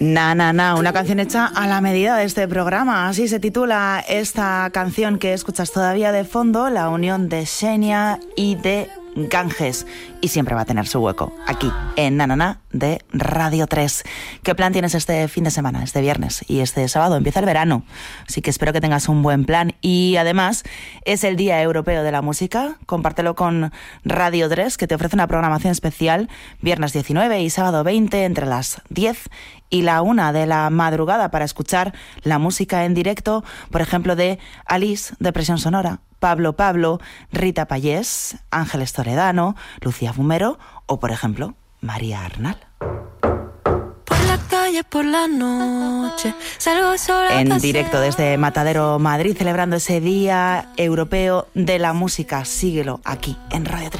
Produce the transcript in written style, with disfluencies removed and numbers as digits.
Na, na, na, una canción hecha a la medida de este programa. Así se titula esta canción que escuchas todavía de fondo, la unión de Xenia y de Ganges. Y siempre va a tener su hueco aquí, en Na, na, na, de Radio 3. ¿Qué plan tienes este fin de semana, este viernes? Y este sábado empieza el verano, así que espero que tengas un buen plan. Y además es el Día Europeo de la Música. Compártelo con Radio 3, que te ofrece una programación especial viernes 19 y sábado 20 entre las 10 y la 1 de la madrugada para escuchar la música en directo, por ejemplo, de Alice, de Presión Sonora, Pablo Pablo, Rita Payés, Ángeles Toledano, Lucía Fumero o, por ejemplo, María Arnal. Por la calle, por la noche, salgo sola en directo desde Matadero, Madrid, celebrando ese Día Europeo de la Música. Síguelo aquí en Radio 3.